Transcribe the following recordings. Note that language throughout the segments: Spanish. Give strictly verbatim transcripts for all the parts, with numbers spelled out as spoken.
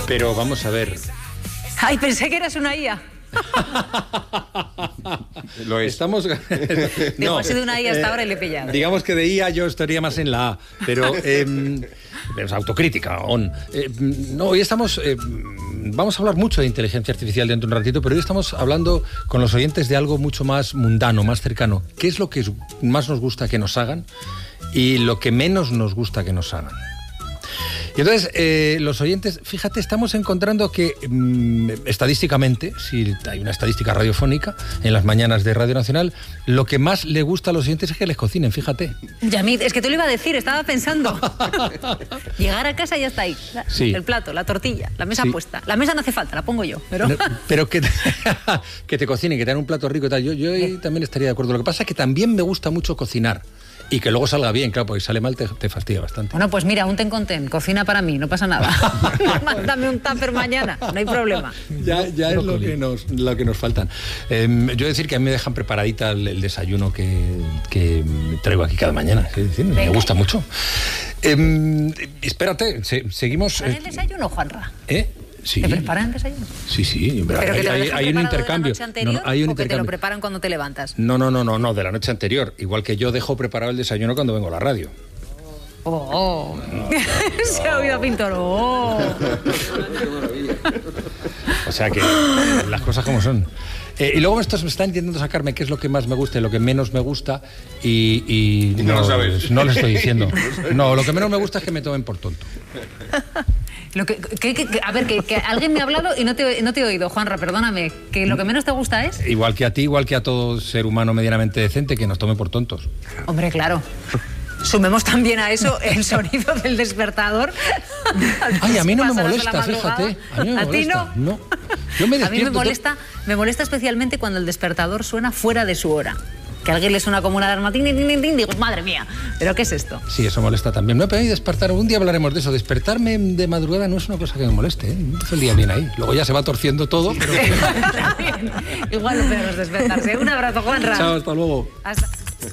Pero vamos a ver. Ay, pensé que eras una I A. Lo es. Estamos... no, ha sido una I A hasta eh, ahora y le he pillado. Digamos que de I A yo estaría más en la A, pero eh, es autocrítica. On. Eh, no, hoy estamos... Eh, vamos a hablar mucho de inteligencia artificial dentro de un ratito, pero hoy estamos hablando con los oyentes de algo mucho más mundano, más cercano. ¿Qué es lo que más nos gusta que nos hagan y lo que menos nos gusta que nos hagan? Y entonces, eh, los oyentes, fíjate, estamos encontrando que mmm, estadísticamente, si hay una estadística radiofónica en las mañanas de Radio Nacional, lo que más le gusta a los oyentes es que les cocinen, fíjate. Yamid, es que te lo iba a decir, estaba pensando. Llegar a casa y ya está ahí. La, sí. El plato, la tortilla, la mesa sí. puesta. La mesa no hace falta, la pongo yo. Pero, no, pero que, te, que te cocinen, que te hagan un plato rico y tal. Yo, yo ahí también estaría de acuerdo. Lo que pasa es que también me gusta mucho cocinar. Y que luego salga bien, claro, porque si sale mal te, te fastidia bastante. Bueno, pues mira, un ten con ten, cocina para mí, no pasa nada. Mándame un tupper mañana, no hay problema. Ya, ya es lo que nos, lo que nos faltan. Eh, yo decir que a mí me dejan preparadita el, el desayuno que, que traigo aquí cada mañana. Es decir, me gusta mucho. Eh, espérate, se, seguimos... ¿Para el desayuno, Juanra? ¿Eh? Sí. ¿Te preparan el desayuno? Sí, sí. Pero hay, que te hay, hay un intercambio. ¿De la noche anterior, no, no, hay un o intercambio. Que te lo preparan cuando te levantas? No, no, no, no, no, de la noche anterior. Igual que yo dejo preparado el desayuno cuando vengo a la radio. Oh, oh. No, se ha oído a Pintor. Oh. O sea que las cosas como son. Eh, y luego estos me están intentando sacarme qué es lo que más me gusta y lo que menos me gusta y, y, y no, no lo sabes. No lo estoy diciendo. No, lo que menos me gusta es que me tomen por tonto. Lo que, que, que, a ver, que, que alguien me ha hablado y no te, no te he oído, Juanra, perdóname. ¿Que lo que menos te gusta es? Igual que a ti, igual que a todo ser humano medianamente decente, que nos tome por tontos. Hombre, claro. Sumemos también a eso el sonido del despertador. Ay, a mí no me molesta, fíjate. A mí me molesta. ¿A ti no? No. Yo me a mí me molesta, me molesta especialmente cuando el despertador suena fuera de su hora. Que a alguien le suena como una alarma, tin, tin, tin, tin, digo, madre mía, ¿pero qué es esto? Sí, eso molesta también. No, pero despertar, un día hablaremos de eso. Despertarme de madrugada no es una cosa que me moleste, ¿eh? Todo el día bien ahí. Luego ya se va torciendo todo, pero... Igual lo peor es despertarse. Un abrazo, Juanra. Chao, hasta luego. Hasta...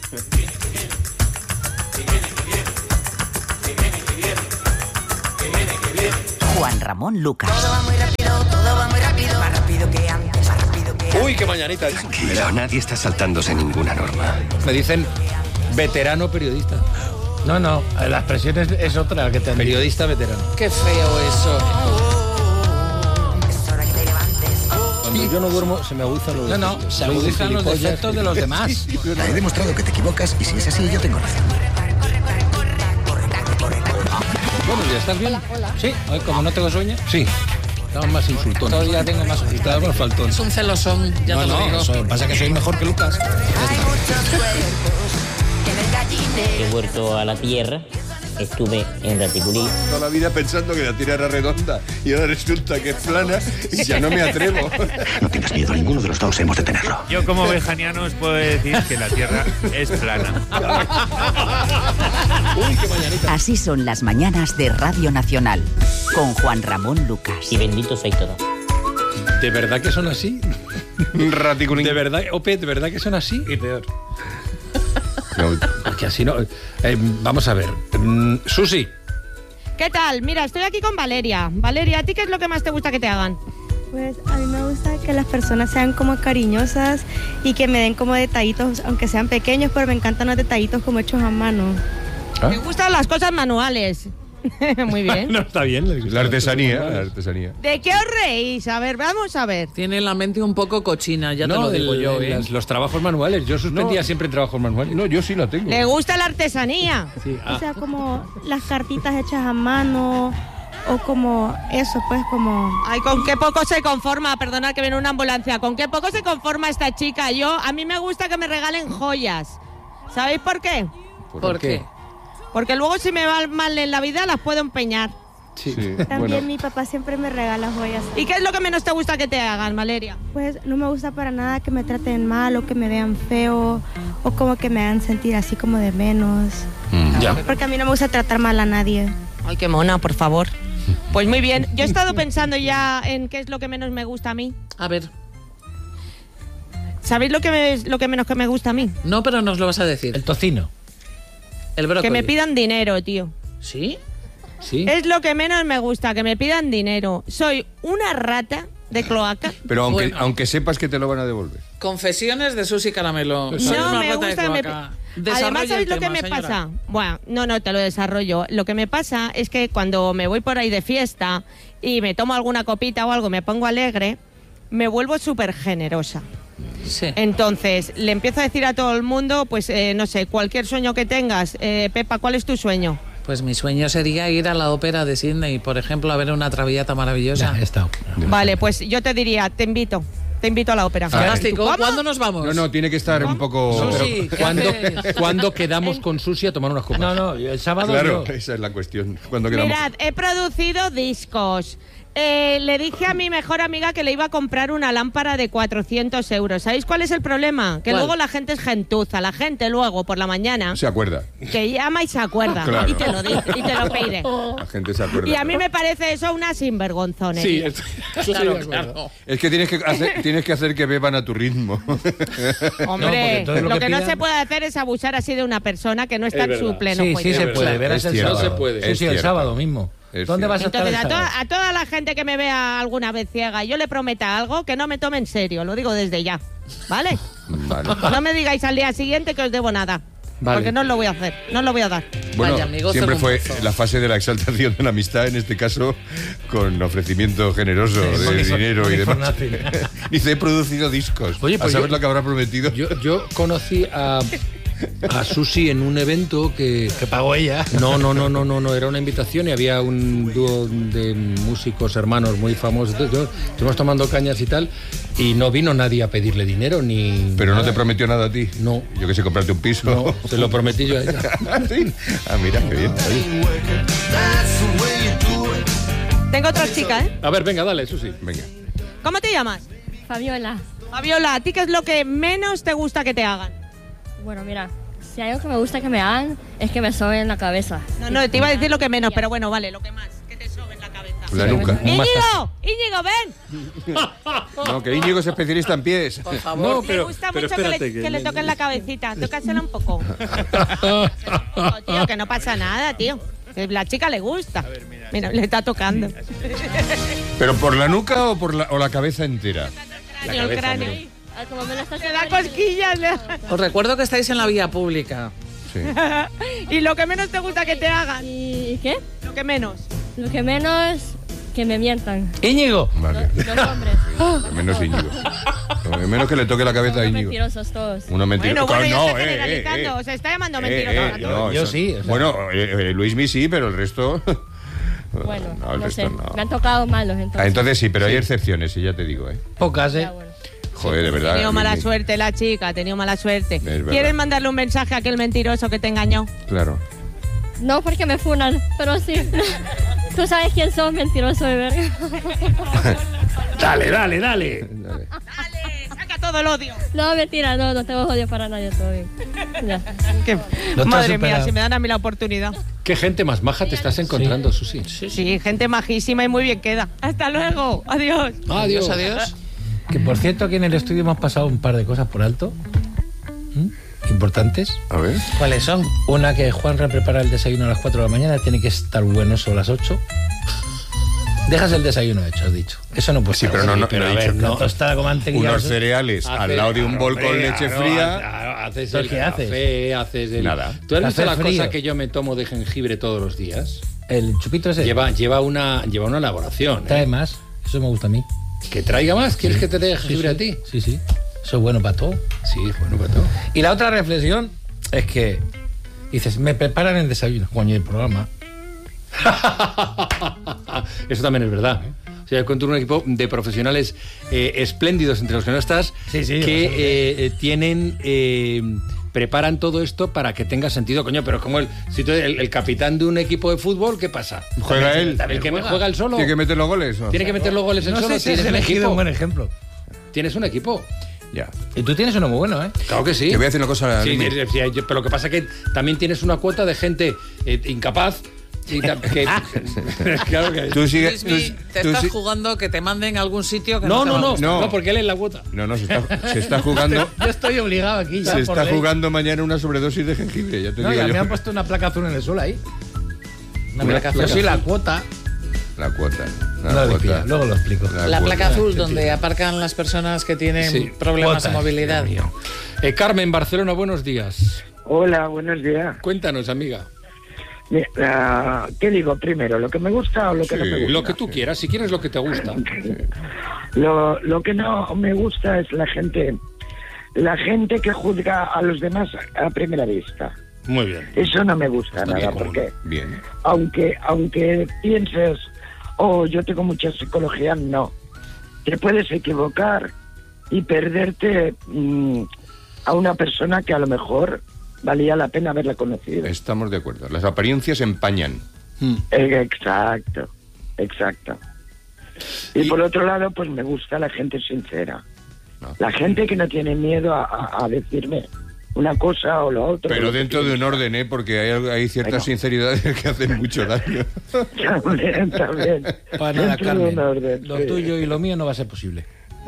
Juan Ramón Lucas. Todo va muy rápido, todo va muy rápido. Más rápido que antes, más rápido que antes. Uy, qué mañanita. Tranquilo, nadie está saltándose ninguna norma. Me dicen veterano periodista. No, no, la expresión es, es otra la que te periodista veterano. Qué feo eso. Es hora que te levantes. Cuando yo no duermo se me aguzan los... No, no, se aguzan los defectos de los demás. He demostrado que te equivocas y si es así yo tengo razón. Bueno, ¿ya estás bien? Hola, hola. Sí, hoy como no tengo sueño. Sí. Estamos más insultones. Todavía tengo más insultados. faltón. Es un celosón, ya no, te lo no, digo. Eso pasa que soy mejor que Lucas. Hay muchos cuerpos en el gallinero. He vuelto a la Tierra, estuve en Raticulí. Toda la vida pensando que la Tierra era redonda y ahora resulta que es plana y ya no me atrevo. No tengas miedo, ninguno de los dos hemos de tenerlo. Yo como vejaniano os puedo decir que la Tierra es plana. Uy, qué mañanita. Así son las mañanas de Radio Nacional, con Juan Ramón Lucas. Y bendito soy todo. ¿De verdad que son así? Raticulín. ¿De verdad, Ope, de verdad que son así? Y peor. No, porque así no... Eh, vamos a ver. Mm, Susi. ¿Qué tal? Mira, estoy aquí con Valeria. Valeria, ¿a ti qué es lo que más te gusta que te hagan? Pues a mí me gusta que las personas sean como cariñosas y que me den como detallitos, aunque sean pequeños, pero me encantan los detallitos como hechos a mano. ¿Ah? Me gustan las cosas manuales. Muy bien. No, está bien. La artesanía, la artesanía. ¿De qué os reís? A ver, vamos a ver. Tiene la mente un poco cochina, ya no, te lo digo el, yo, ¿eh? Las, los trabajos manuales. Yo suspendía no, siempre en trabajos manuales. No, yo sí la tengo. ¿Le gusta la artesanía? Sí. Ah. O sea, como las cartitas hechas a mano o como eso, pues como... Ay, ¿con qué poco se conforma? Perdona que viene una ambulancia. ¿Con qué poco se conforma esta chica? Yo, a mí me gusta que me regalen joyas. ¿Sabéis por qué? ¿Por, ¿Por qué? qué? Porque luego si me va mal en la vida las puedo empeñar. Sí. Sí, También bueno. mi papá siempre me regala joyas. ¿Y qué es lo que menos te gusta que te hagan, Valeria? Pues no me gusta para nada que me traten mal o que me vean feo o como que me hagan sentir así como de menos. Mm, ya. Porque a mí no me gusta tratar mal a nadie. Ay, qué mona, por favor. Pues muy bien, yo he estado pensando ya en qué es lo que menos me gusta a mí. A ver. ¿Sabéis lo que, me, lo que menos que me gusta a mí? No, pero nos lo vas a decir. El tocino. El brócoli. Que me pidan dinero, tío. ¿Sí? ¿Sí? Es lo que menos me gusta, que me pidan dinero. Soy una rata de cloaca. Pero aunque, Bueno. aunque sepas que te lo van a devolver. Confesiones de Susi Caramelo. No, Soy una me rata de gusta. Me... cloaca. Además, Desarrolla ¿sabéis el lo que tema, me señora. pasa? Bueno, no, no, te lo desarrollo. Lo que me pasa es que cuando me voy por ahí de fiesta y me tomo alguna copita o algo, me pongo alegre, me vuelvo súper generosa. Sí. Entonces, le empiezo a decir a todo el mundo, pues, eh, no sé, cualquier sueño que tengas. Eh, Pepa, ¿cuál es tu sueño? Pues mi sueño sería ir a la ópera de Sydney, por ejemplo, a ver una traviata maravillosa. Ya, he estado. Vale, pues yo te diría, te invito. Te invito a la ópera. Fantástico. ¿Cómo? ¿Cuándo nos vamos? No, no, tiene que estar un poco... Susi, ¿qué ¿Cuándo, haces? ¿Cuándo quedamos con Susi a tomar unas copas? No, no, el sábado Claro, yo. esa es la cuestión. Cuando quedamos... Mirad, he producido discos. Eh, le dije a mi mejor amiga que le iba a comprar una lámpara de cuatrocientos euros. ¿Sabéis cuál es el problema? Que ¿Cuál? luego la gente es gentuza. La gente luego, por la mañana, Se acuerda. te llama y se acuerda. Claro. Y te lo dice, y te lo pide. La gente se acuerda. Y a mí me parece eso una sinvergonzonería. Sí, estoy- Claro, estoy de acuerdo. claro. Es que tienes que hacer, tienes que hacer que beban a tu ritmo. Hombre, entonces lo, lo que, que no pidan- se puede hacer es abusar así de una persona que no está Es en verdad. su pleno Sí, juicio. sí se puede. Es Verás el cierto. sábado. No se puede. Sí, Es sí, el cierto. sábado mismo. Es ¿Dónde cierto. vas a estar Entonces, el a, toda- sábado? a toda la gente que me vea alguna vez ciega y yo le prometa algo, que no me tome en serio, lo digo desde ya, ¿vale? Vale. No me digáis al día siguiente que os debo nada, Vale. porque no os lo voy a hacer, no os lo voy a dar. Bueno, Vaya, amigo, siempre te fue conmozo. la fase de la exaltación de la amistad, en este caso, con ofrecimiento generoso de money for- dinero y money for demás. nothing. Dice, he producido discos. Oye, pues a saber yo- lo que habrá prometido. Yo, yo conocí a, a Susi en un evento que... Que pagó ella. No, no, no, no, no, no, era una invitación y había un dúo de músicos hermanos muy famosos. Entonces, yo- estuvimos tomando cañas y tal, y no vino nadie a pedirle dinero ni. Pero no nada. te prometió nada a ti. No. Yo que sé, comprarte un piso. No, se lo prometí yo a ella. ¿Ah, sí? Ah, mira, qué bien. Tengo otra chica, ¿eh? A ver, venga, dale, Susi. Venga. ¿Cómo te llamas? Fabiola. Fabiola, ¿a ti qué es lo que menos te gusta que te hagan? Bueno, mira, si hay algo que me gusta que me hagan es que me soben la cabeza. No, no, te iba a decir lo que menos, pero bueno, vale, lo que más, que te sobe en la cabeza. La nuca. ¡Íñigo! ¡Íñigo, ven! No, que Íñigo es especialista en pies. Por favor. No, Me pero, gusta pero mucho que le, espérate, que le toquen la cabecita. Tócasela un poco. No, tío, que no pasa nada, tío. Que la chica le gusta. Mira, le está tocando. ¿Pero por la nuca o por la, o la cabeza entera? Cráneo, el cráneo. Ah, como me lo estás Le da cosquillas. le da- Os recuerdo que estáis en la vía pública. Sí. Y lo que menos te gusta que te hagan. ¿Y qué? Lo que menos. Lo que menos que me mientan. Íñigo. Vale. Los hombres. Menos Íñigo. Menos que le toque la cabeza a Son Íñigo. mentirosos todos. Una mentira. Bueno, bueno, ya no, está eh, eh, generalizando. eh. Se está llamando Eh, mentiroso. eh, a no, todos. Yo eso- sí, o sea. Bueno, eh, eh, Luismi sí, pero el resto... Bueno, no, no, el resto sé. no. Me han tocado malos entonces. Ah, entonces sí, pero hay excepciones, y ya te digo, ¿eh? Pocas, Ya, ¿eh? bueno. Joder, de Ha verdad. tenido mala Luismi. suerte la chica, ha tenido mala suerte. verdad. ¿Quieres mandarle un mensaje a aquel mentiroso que te engañó? Claro. No porque me funan, pero sí. Tú sabes quién sos, mentiroso de verga. Dale, dale, dale. Dale, saca todo el odio. No, mentira, no, no tengo odio para nadie, todo bien. Ya. Qué- Lo estás Madre mía, superando. si me dan a mí la oportunidad. Qué gente más maja te estás encontrando, Susi. Sí, gente majísima y muy bien queda. Hasta luego. Adiós. Adiós. Adiós. Que por cierto, aquí en el estudio hemos pasado un par de cosas por alto. ¿Mm? Importantes. A ver. ¿Cuáles son? Una, que Juanra prepara el desayuno a las cuatro de la mañana, tiene que estar bueno eso a las ocho. Dejas el desayuno hecho, has dicho. Eso no puede Sí, ser. pero no, no, pero no a he ver, dicho una nada. tostada con mantequilla. Unos eso- cereales al lado de un bol con Hombre, leche claro, fría. claro, haces ¿Pero el qué haces? café, haces el... Nada. ¿Tú has visto Café la frío. cosa que yo me tomo de jengibre todos los días? El chupito ese. Lleva, lleva, una, lleva una elaboración. ¿eh? Trae más. Eso me gusta a mí. ¿Que traiga más? ¿Quieres que te dé jengibre sí, a ti? Sí, sí. Eso es bueno para todo. Sí, bueno, para todo. Y la otra reflexión es que dices, me preparan el desayuno. Coño, el programa. Eso también es verdad. ¿eh? O sea, yo encuentro un equipo de profesionales eh, espléndidos entre los que no estás, Sí, sí, que lo sé. eh, eh, tienen... eh, preparan todo esto para que tenga sentido, coño, pero como el, si tú, el, el capitán de un equipo de fútbol, ¿qué pasa? ¿Juega También- él? también El que me juega. juega el solo. ¿Tiene que meter los goles? ¿O? Tiene que meter los goles el No solo. sé si has Tienes un elegido equipo. un buen ejemplo. Tienes un equipo. Ya. Y tú tienes uno muy bueno, ¿eh? Claro que sí. Te voy a decir una cosa. Sí, Limi. sí, sí, yo- pero lo que pasa es que también tienes una cuota de gente eh, incapaz. Y ta- que, claro que Tú sigues. Luismi, tú- te tú estás si- jugando que te manden a algún sitio que no, no, te no, va a no, gustar. no, No. porque él es la cuota. No, no, se está, se está jugando. Yo estoy obligado aquí ya Se por está ley. jugando mañana una sobredosis de jengibre, ya te No, digo ya yo. me han puesto una placa azul en el suelo ahí. La placa azul. Yo soy la cuota. La cuota. La no cuota. Pilla, luego lo explico. La, la placa azul, donde aparcan las personas que tienen sí, problemas cuota, de movilidad. Eh, Carmen, Barcelona, buenos días. Hola, buenos días. Cuéntanos, amiga. Uh, ¿Qué digo primero? ¿Lo que me gusta o lo que sí, no me gusta? Lo que tú quieras, si quieres lo que te gusta. lo, lo que no me gusta es la gente, la gente que juzga a los demás a primera vista. Muy bien. Eso no me gusta Está nada, bien, porque bien. aunque aunque pienses, oh, yo tengo mucha psicología, no. Te puedes equivocar y perderte mmm, a una persona que a lo mejor valía la pena haberla conocido. Estamos de acuerdo. Las apariencias empañan. Hmm. Exacto, exacto. Y, y por otro lado, pues me gusta la gente sincera. No. La gente que no tiene miedo a, a, a decirme una cosa o lo otro. Pero dentro de un orden, ¿eh? Porque hay, hay ciertas bueno. sinceridades que hacen mucho daño. También, también. Para nada, Carmen. Orden, lo sí. tuyo y lo mío no va a ser posible.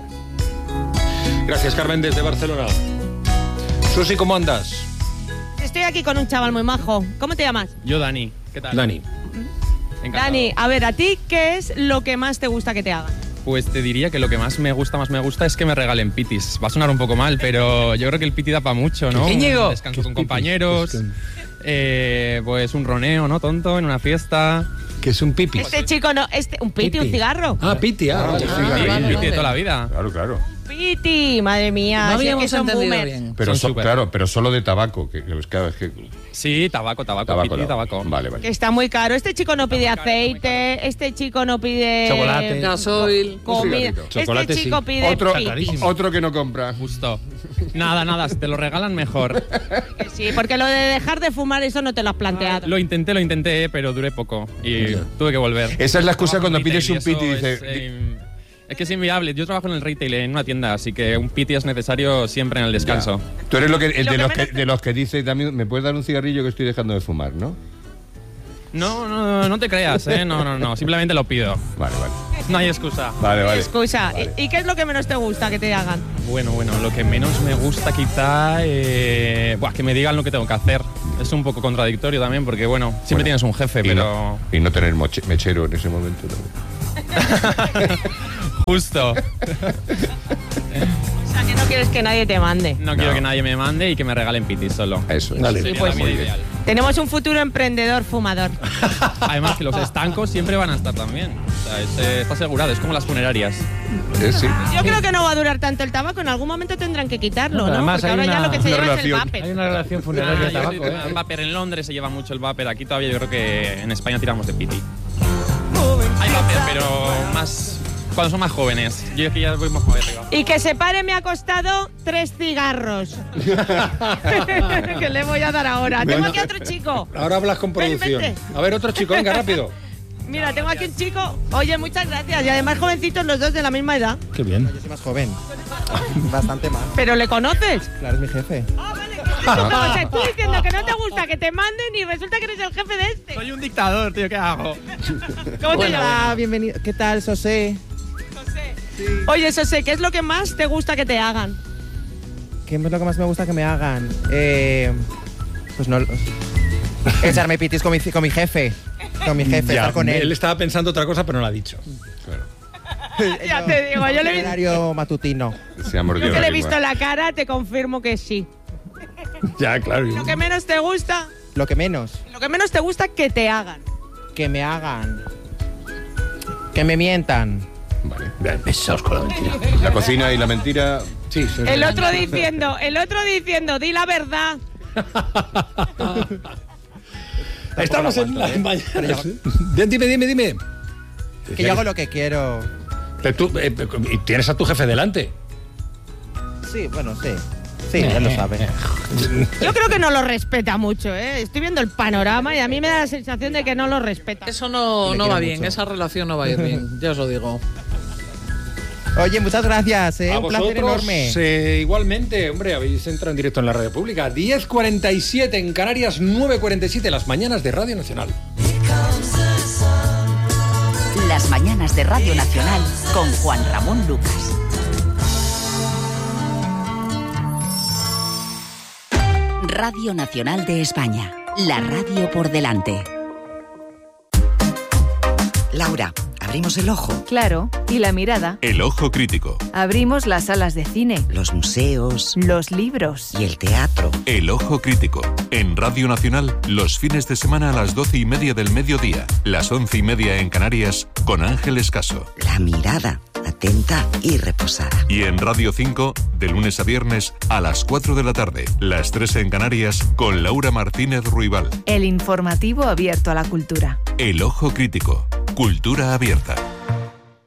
Gracias, Carmen, desde Barcelona. Susi, ¿cómo andas? Estoy aquí con un chaval muy majo. ¿Cómo te llamas? Yo, Dani. ¿Qué tal? Dani. Encantado. Dani, a ver, ¿a ti qué es lo que más te gusta que te hagan? Pues te diría que lo que más me gusta, más me gusta es que me regalen pitis. Va a sonar un poco mal, pero yo creo que el piti da para mucho, ¿no? ¿Qué descanso con compañeros, eh, pues un roneo, ¿no? Tonto, en una fiesta. ¿Qué es un pipi? Este chico no, este, un piti, piti. un cigarro. Ah, piti, ah, vale. Ah, sí, vale, vale, piti de toda la vida. Claro, claro. Piti, madre mía. No habíamos que son entendido boomers. bien. Pero so, claro, pero solo de tabaco. Que, que, que, que... Sí, tabaco, tabaco, tabaco, piti, tabaco. Vale, vale. Que está muy caro. Este chico no pide aceite, caro, este chico no pide chocolate, gasoil, comida. Chocolate, este chico sí. pide otro, piti. Otro que no compra. Justo. Nada, nada, si te lo regalan mejor. Que sí, porque lo de dejar de fumar, eso no te lo has planteado. Lo intenté, lo intenté, pero duré poco y sí. tuve que volver. Esa es la excusa cuando pides un piti y dices... Eh, Es que es inviable. Yo trabajo en el retail, en una tienda, así que un piti es necesario siempre en el descanso. Ya. Tú eres lo que, el lo de, que los que, te... de los que dice también, ¿me puedes dar un cigarrillo que estoy dejando de fumar, no? No, no, no te creas, ¿eh? No, no, no. Simplemente lo pido. Vale, vale. No hay excusa. Vale, vale. Excusa. Vale. ¿Y qué es lo que menos te gusta que te hagan? Bueno, bueno, lo que menos me gusta quizá... Eh... Buah, que me digan lo que tengo que hacer. Es un poco contradictorio también, porque bueno, siempre bueno, tienes un jefe, y pero... No, y no tener moche, mechero en ese momento también. Justo. O sea, que no quieres que nadie te mande. No, no quiero que nadie me mande y que me regalen pitis solo. Eso es. Dale, sí, pues, muy ideal. Tenemos un futuro emprendedor fumador. Además que los estancos siempre van a estar también. O sea, es, eh, está asegurado, es como las funerarias. Eh, sí. Yo creo que no va a durar tanto el tabaco, en algún momento tendrán que quitarlo, ¿no? Además, porque ahora una, ya lo que se lleva relación. es el vapor. Hay una relación funeraria de tabaco, ¿eh? El vapor en Londres se lleva mucho el vapor, aquí todavía yo creo que en España tiramos de piti. Hay vapor, pero más... cuando son más jóvenes. Yo aquí ya voy más arriba. Y que se pare me ha costado tres cigarros. Que le voy a dar ahora. Tengo aquí otro chico. Ahora hablas con producción. Ven, a ver, otro chico, venga, rápido. Mira, tengo aquí un chico. Oye, muchas gracias. Y además jovencitos los dos de la misma edad. Qué bien. Yo soy más joven. Bastante más. ¿Pero le conoces? Claro, es mi jefe. Ah, vale. O sea, estoy diciendo que no te gusta que te manden y resulta que eres el jefe de este. Soy un dictador, tío, ¿qué hago? ¿Cómo te llamas? Hola, bienvenido. ¿Qué tal, José? Sí. Oye, José, ¿qué es lo que más te gusta que te hagan? ¿Qué es lo que más me gusta que me hagan? Eh, pues no... Echarme pitis con mi, con mi jefe. Con mi jefe, ya, estar con él. Él estaba pensando otra cosa, pero no lo ha dicho. Claro. Ya te digo, yo le he visto... horario matutino. Se ha mordido Yo que la le he lengua. visto la cara, te confirmo que sí. Ya, claro. Lo que menos te gusta... Lo que menos. Lo que menos te gusta que te hagan. Que me hagan. Que me mientan. Vale. Bien, pesados con la mentira. La cocina y la mentira... Sí, sí. El otro diciendo, el otro diciendo, di la verdad. Estamos en las mañanas. Dime, dime, dime. Que yo hago lo que quiero. Pero tú, eh, y tienes a tu jefe delante. Sí, bueno, sí. Sí, él lo sabe. Yo creo que no lo respeta mucho, ¿eh? Estoy viendo el panorama y a mí me da la sensación de que no lo respeta. Eso no, no va bien, mucho. Esa relación no va a ir bien, ya os lo digo. Oye, muchas gracias, ¿eh? A Un placer enorme. Eh, igualmente, hombre, habéis entrado en directo en la Radio Pública. diez cuarenta y siete en Canarias, nueve cuarenta y siete las mañanas de Radio Nacional. Las mañanas de Radio Nacional con Juan Ramón Lucas. Radio Nacional de España, la radio por delante. Laura, ¿abrimos el ojo? Claro, y la mirada. El ojo crítico. Abrimos las salas de cine. Los museos. Los libros. Y el teatro. El ojo crítico. En Radio Nacional, los fines de semana a las doce y media del mediodía. Las once y media en Canarias, con Ángeles Caso. La mirada, atenta y reposada. Y en Radio cinco, de lunes a viernes, a las cuatro de la tarde. Las tres en Canarias, con Laura Martínez Ruibal. El informativo abierto a la cultura. El ojo crítico. Cultura abierta.